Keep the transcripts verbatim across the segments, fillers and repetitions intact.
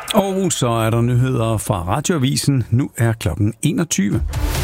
Og så er der nyheder fra Radioavisen. Nu er klokken enogtyve.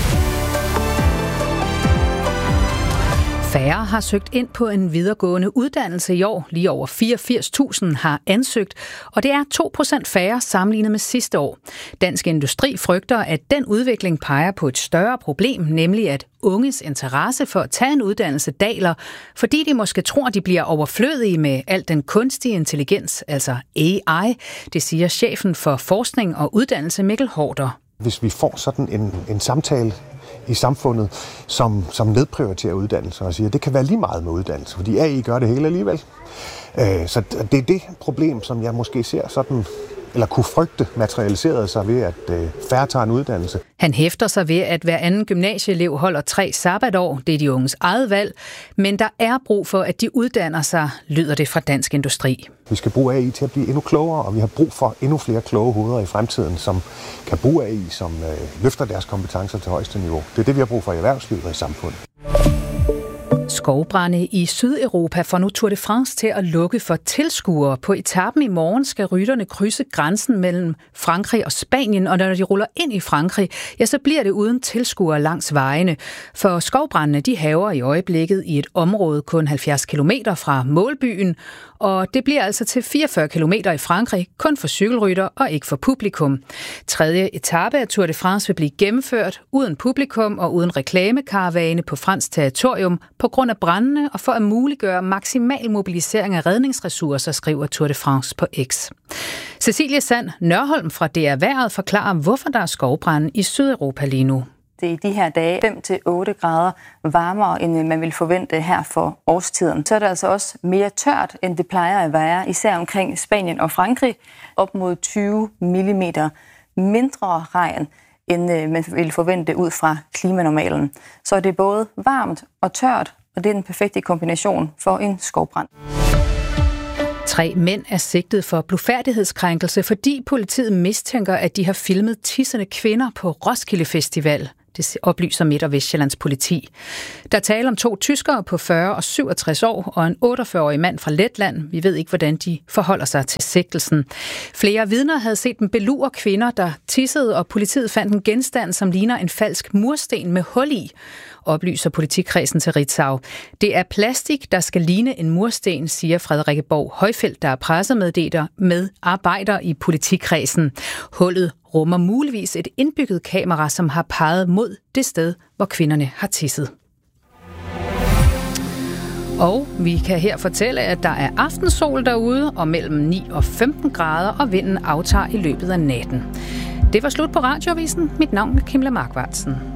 Færre har søgt ind på en videregående uddannelse i år. Lige over fireogfirs tusind har ansøgt, og det er to procent færre sammenlignet med sidste år. Dansk Industri frygter, at den udvikling peger på et større problem, nemlig at unges interesse for at tage en uddannelse daler, fordi de måske tror, de bliver overflødige med al den kunstige intelligens, altså A I. Det siger chefen for forskning og uddannelse, Mikkel Haarder. Hvis vi får sådan en, en samtale i samfundet, som, som nedprioriterer uddannelse og siger, at det kan være lige meget med uddannelse, fordi A I gør det hele alligevel. Øh, så det er det problem, som jeg måske ser sådan, eller kunne frygte materialiseret sig ved, at øh, færre tager en uddannelse. Han hæfter sig ved, at hver anden gymnasieelev holder tre sabbatår. Det er de unges eget valg. Men der er brug for, at de uddanner sig, lyder det fra Dansk Industri. Vi skal bruge A I til at blive endnu klogere, og vi har brug for endnu flere kloge hoveder i fremtiden, som kan bruge A I, som øh, løfter deres kompetencer til højeste niveau. Det er det, vi har brug for i erhvervslivet og i samfundet. Skovbrande i Sydeuropa får nu Tour de France til at lukke for tilskuere. På etapen i morgen skal rytterne krydse grænsen mellem Frankrig og Spanien, og når de ruller ind i Frankrig, ja, så bliver det uden tilskuere langs vejene. For skovbrandene, de hærger i øjeblikket i et område kun halvfjerds kilometer fra målbyen, og det bliver altså til fireogfyrre kilometer i Frankrig, kun for cykelrytter og ikke for publikum. Tredje etape af Tour de France vil blive gennemført uden publikum og uden reklamekaravane på fransk territorium på grund af brandene og for at muliggøre maksimal mobilisering af redningsressourcer, skriver Tour de France på X. Cecilie Sand Nørholm fra D R Vejret forklarer, hvorfor der er skovbrande i Sydeuropa lige nu. Det er i de her dage fem til otte grader varmere, end man vil forvente her for årstiden. Så er det altså også mere tørt, end det plejer at være, især omkring Spanien og Frankrig. Op mod tyve millimeter mindre regn, end man vil forvente ud fra klimanormalen. Så det er både varmt og tørt, og det er den perfekte kombination for en skovbrand. Tre mænd er sigtet for blufærdighedskrænkelse, fordi politiet mistænker, at de har filmet tissende kvinder på Roskilde Festival. Det oplyser Midt- og Vestjyllands politi. Der taler om to tyskere på fyrre og syvogtres år og en otteogfyrre-årig mand fra Letland. Vi ved ikke, hvordan de forholder sig til sigtelsen. Flere vidner havde set dem belure kvinder, der tissede, og politiet fandt en genstand, som ligner en falsk mursten med hul i, oplyser politikredsen til Ritzau. Det er plastik, der skal ligne en mursten, siger Frederikke Borg Højfeldt, der er pressemeddeler med arbejder i politikredsen. Hullet rummer muligvis et indbygget kamera, som har peget mod det sted, hvor kvinderne har tisset. Og vi kan her fortælle, at der er aftensol derude, og mellem ni og femten grader, og vinden aftager i løbet af natten. Det var slut på Radioavisen. Mit navn er Kimla Markvartsen.